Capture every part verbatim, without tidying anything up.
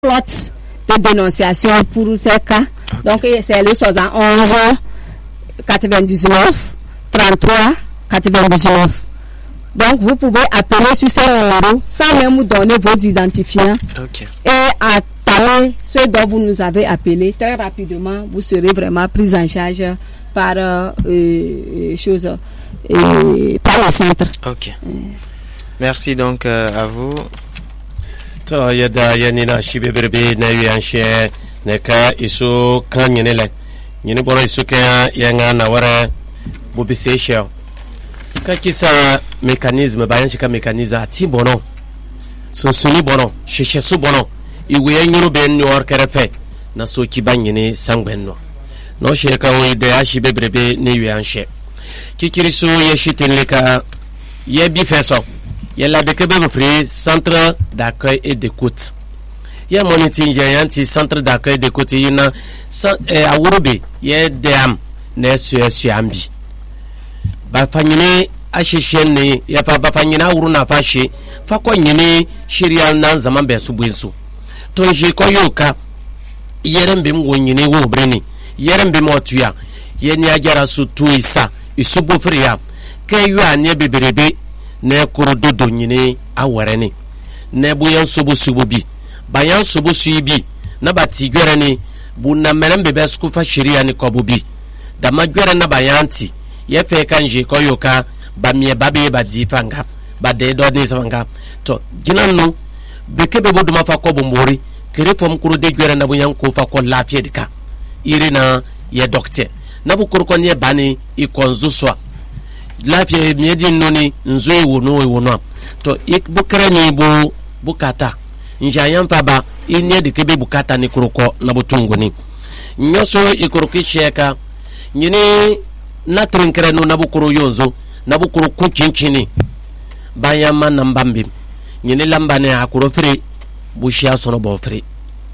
plot de dénonciation pour ces cas. Donc c'est le soixante-onze quatre-vingt-dix-neuf trente-trois quatre-vingt-dix-neuf. Donc vous pouvez appeler sur ces numéros sans même vous donner vos identifiants. Okay. Et attaquer ceux dont vous nous avez appelé très rapidement. Vous serez vraiment pris en charge par euh, euh, chose, euh, par le centre. Ok. Euh. Merci donc euh, à vous. To yada yanina shibeberbe na yanshe ne ka iso kan nyinele nyini boro iso ka yanga na wara bobise shell ka kisa mécanisme bayan shika mécanisme ati bono so suni bono sheshe su bono iwe yanyiro ben ni or kerefe na so ki banyini sangbenno no sheka wo de ashibeberbe ne yanshe kikiriso yeshitele ka ye bi feso yella de kebe pri centre d'accueil et d'écoute ya moniting yanti centre d'accueil et d'écoute yina eh awurobe ye dem na suesu ambi ba fanyine ashishen ne ya fa ba fanyina wuru na fashe fa ko nyine shirial nan zaman be su buinsu to je ko yoka yerembe mwonyine wo breni yerembe motuya ye ni agara su tuisa isubo friya ke yu anye beberebe ne kurudo donyine awarene ne buyan sobo subo bi bayan sobo suibi na batigwere ni bu na merembe be sku fa shiria ni kobubi da magwere na bayanti ye fe kanje koyoka ba mie babe ba difanga ba de do ni sanga to ginanno be kebe bodu ma fa ko bombori kere fom kuru de gwere na buyan ko fa ko lafie dika irina ye docteur na bu kuru ko ne bani i konzuswa lafia miedi noni nzoe wono wono to ik bukara ni bu bukata njayam faba inie de kebe bukata ni kuruko na butungu ni nyoso ikuruki sheka nyini na trinkere no na bukuru yonzo na bukuru kuchinchini bayama nambambi nyini lambane akuro fri bushia sono bo fri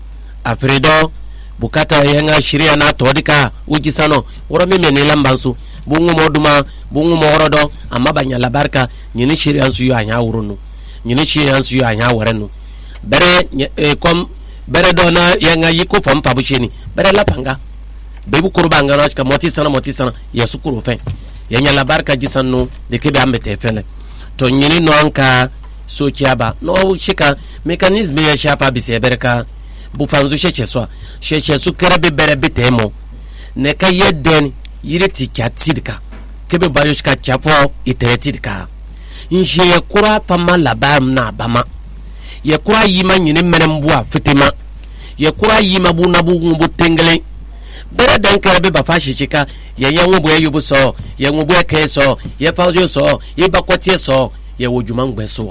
afrido bukata yanga shiria na todika ujisano woro meme ni lambansu bungu moduma bungu morodo amma banya labarka nyini shiri ansu yo anya wurunu nyini shiri ansu yo anya warenu bere e kom bere dona yanga yiko fam fabusheni bere lapanga bebu kurbanga na ka moti sana moti sana yesu kuru fe yanya labarka jisanu de kebe ambete fele to nyini no anka so kiaba no shika mechanism ya shafa bise berka bu fanzu sheche so sheche su kerabe bere bitemo ne ka yeden yireti kyatidka kebe bayoshka chafo iteretidka nje yakura fama labam na bama yakura yima nyine menembuwa fitima yakura yima bu na bu ngbu tengele bere dan karabe ba fashi chika ya yanwo bo yubu so ya ngbu eke so ya fawjo so ya bakwati so ya wojuma ngbe so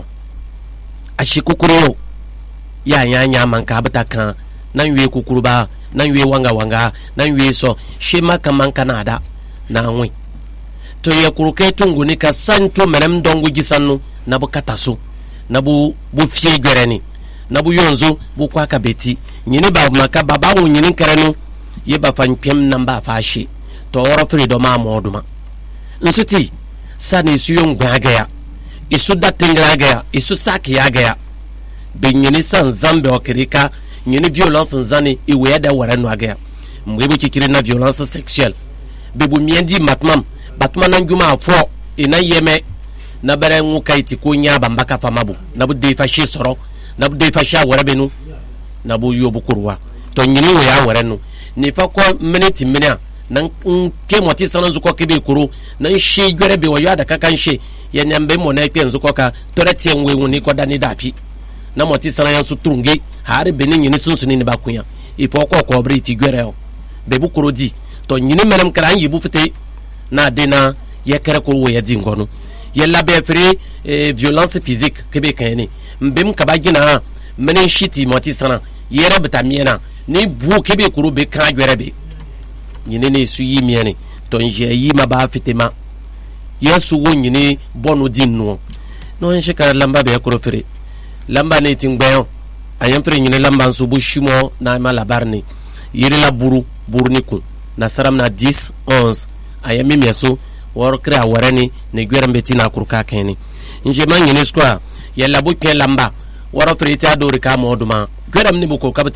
ashikukuru ya yanya manka batakan nan we kukuruba nan we wanga wanga nan we so shema kaman kanada na nwe to ye kuruke tungu ni ka santo merem dongu gisanu na bu kataso na bu bu fie gwereni na bu yonzo bu kwa kabeti nyini ba maka baba wu nyini karenu ye ba fanpem namba fashi to woro freedom ma moduma nsuti sani su yon gwagaya isu datingra gaya isu saki yagaya be nyini san zambe okirika nyini violence nzani iwe da waranu agaya mwebu kikiri na violence sexuelle bebu miendi matmam batman na njuma afo ina yeme na bere nguka itiko nya bambaka famabu na bu de fashi soro na bu de fashi awarabenu na bu yobu kurwa to nyini we awaranu ni fa ko minute minia na ke moti sanan zuko kebe kuru na shi gwere be wayo da kakan she ya nyambe mo na ipe nzuko ka toreti enwe woni ko dani dafi na moti sanan ya sutunge hari benin nyini sunsuni ni bakunya ifo ko ko briti gwere o bebu kuru di to nyini menem kran yibu fite na dena ye kere ko wo ye dingono ye labe fere eh, violence physique kebe kane mbem kabagina menen shiti moti sana yere betamiena ni bu kebe kuru be kan gwerebe nyini ne su yi miene to nje yi maba fitema yesu wo nyini bonu dinno no nje ka lamba be kuru fere lamba ne tingbeyo ayam fere nyini lamba su bu shimo na ma labarni yere la buru burni ku na saram na dix onze ayami meso wor kra warani ne gwerem betina kurka kene nje man yene skwa yalla bu ke lamba wara operate adori ka moduma gwedam ni buko